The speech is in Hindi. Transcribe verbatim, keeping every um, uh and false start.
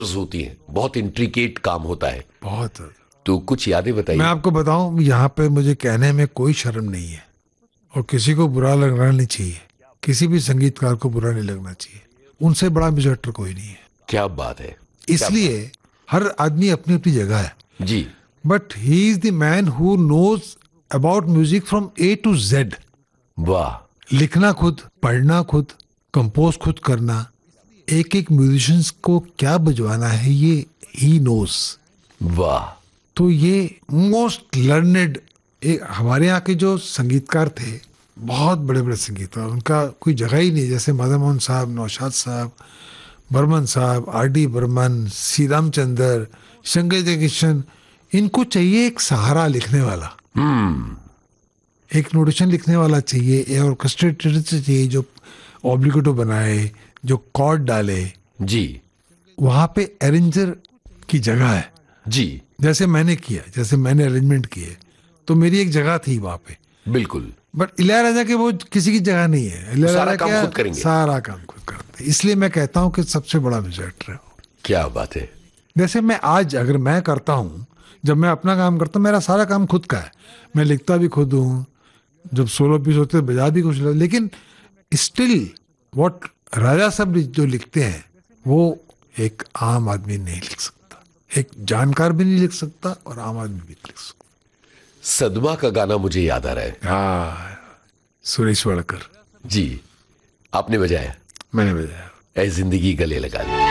होती हैं, बहुत इंट्रिकेट काम होता है। बहुत। तो कुछ यादें बताइए। मैं आपको बताऊं, यहाँ पे मुझे कहने में कोई शर्म नहीं है और किसी को बुरा लगना नहीं चाहिए, किसी भी संगीतकार को बुरा नहीं लगना चाहिए। उनसे बड़ा म्यूजिक कोई नहीं है। क्या बात है, क्या बात। इसलिए हर आदमी अपनी अपनी जगह है, जी। But he is the man who knows about music from A to Z. वाह। लिखना खुद, पढ़ना खुद, कंपोज खुद करना, एक एक म्यूजिशियंस को क्या बजवाना है ये ही नोज। वाह। तो ये मोस्ट लर्नेड, हमारे यहाँ के जो संगीतकार थे, बहुत बड़े बड़े संगीतकार, उनका कोई जगह ही नहीं। जैसे मदन मोहन साहब, नौशाद साहब, बर्मन साहब, आर डी बर्मन, सी रामचंद्र, शंकर जयकिशन, इनको चाहिए एक सहारा लिखने वाला, हम्म। एक नोटेशन लिखने वाला चाहिए, एक ऑर्केस्ट्रेटर चाहिए जो ऑब्लिगेटो बनाए, जो कॉर्ड डाले। जी। वहाँ पे अरेंजर की जगह है। जी। जैसे मैंने किया, जैसे मैंने अरेंजमेंट किए, तो मेरी एक जगह थी वहाँ पे। बिल्कुल। बट इलैयाराजा के वो किसी की जगह नहीं है। सारा इलैयाराजा काम क्या, खुद करेंगे। सारा काम खुद करते हैं। इसलिए मैं कहता हूँ कि सबसे बड़ा म्यूजिक है वो। क्या बात है। जैसे मैं आज अगर मैं करता हूँ, जब मैं अपना काम करता हूँ, मेरा सारा काम खुद का है, मैं लिखता भी खुद हूँ, जब सोलो पीस होते हैं बजा भी कुछ लोग, लेकिन स्टिल व्हाट राजा साहब जो लिखते हैं वो एक आम आदमी नहीं लिख सकता, एक जानकार भी नहीं लिख सकता और आम आदमी भी नहीं लिख सकता। सदमा का गाना मुझे याद आ रहा है। हाँ, सुरेश वाडकर जी। आपने बजाया। मैंने बजाया। ऐ जिंदगी गले लगा ली।